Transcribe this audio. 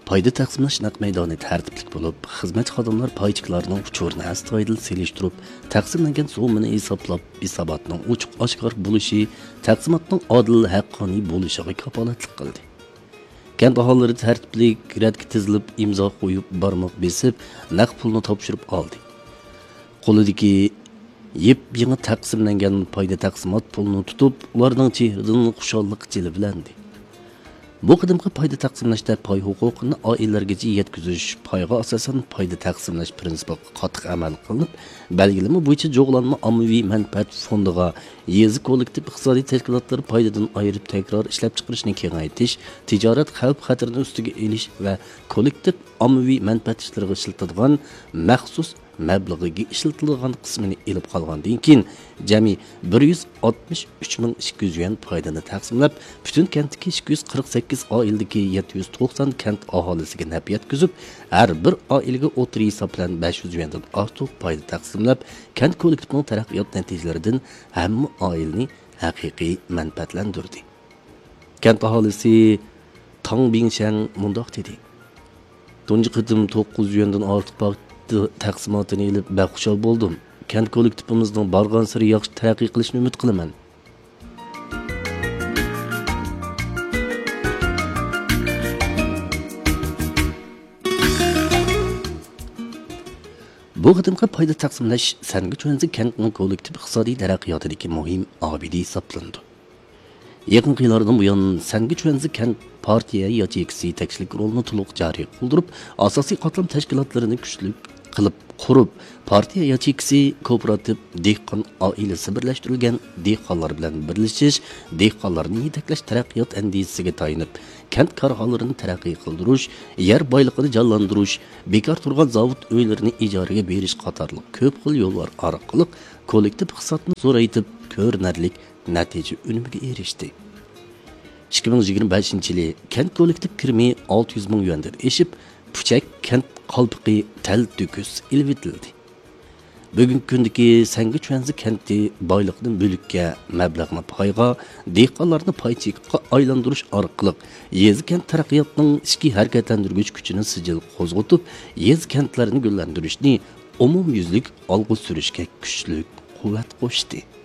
Payda taqsimlash naq maydoni tartiblik bo'lib, xizmat xodimlar paychiqlarning uchurini astoydil selishtirib, taqsimlangan so'mini hisoblab, hisobotning ochiq-oshkor bo'lishi, taqsimotning odil, haqqoniy bo'lishiga kafolatlik qildi. Kent aholilari tartiblik, radga tizilib, imzo qo'yib, barmoq besib, naq pulni topshirib oldi. Qo'lidagi yep-yangi taqsimlangan payda taqsimot pulni tutib, ularning chehridan xushallik jilvlandi. Bu qadimgi payda taqsimlashda pay huquqini oilalargacha yetkazish, payga asosan payda taqsimlash prinsipi qattiq amal qilinib, belgilama bo'yicha jo'g'lanma ommaviy manfaat fondiga yezi kollektiv iqtisodiy tashkilotlar paydadan ayirib takror ishlab chiqarishni kengaytirish, tijorat xavf-xatarini ustiga elish va kollektiv ommaviy manfaat ishlariga ishlatadigan maxsus mablag'iga ishlatilgan qismini elib qolgandan keyin jami 163.200 yuan foydani taqsimlab, butun kentdagi 248 oiladagi 790 kent aholisiga naf yetkazib, har bir oilaga o'tir hisob bilan 500 yuandan ortiq foyda taqsimlab, kent kollektivining taraqqiyot natijalaridan hamma oilani haqiqiy manfaatlantirdi. Kent aholisi Tang Bingshan mundoq dedi: "Tunji qitim 900 yuandan ortiq taqsimotini elib baxushal bo'ldim. Kent kollektivimizning borgan sari yaxshi taraqqiy qilishni umid qilaman." Bu qadimgi payda taqsimlash Sangichuanzi kentning kollektiv iqtisodiy taraqqiyotidagi muhim obidi hisoblandi. Yaqin yillardan buyon Sangichuanzi kent partiya yachekisi yetakchilik rolini to'liq joriy qildirib, asosiy qatlam tashkilotlarini kuchli qilib qurib, partiya yachekisi kooperativ dehqon oilasi birlashtirilgan dehqonlar bilan birlashish, dehqonlarni yetaklash taraqqiyot andizasiga tayinib, kent korxonalarini taraqqiy qildirish, yer boyligini jonlantirish, bekor turgan zavod uylarini ijaraga berish qatorliq ko'p xil yo'llar orqali kollektiv iqtisodni zo'raytib, ko'rinarli natija unimiga erishdi. 2025-yili kent kollektiv kirimi 600 ming yuandan eshib, Puchak kent qalbiqi tal dükus ilvitildi. Bugungi kundagi Sangichuanzi kenti boyliqning bo'likka mablag'ni payga, dehqonlarni paychiqqa aylantirish orqali yezi kent taraqqiyotining ichki harakatlantirgich kuchini sijil qo'zg'atib, yezi kentlarini gullantirishni umumyuzlik olg'a surishga kuchli quvvat qo'shdi.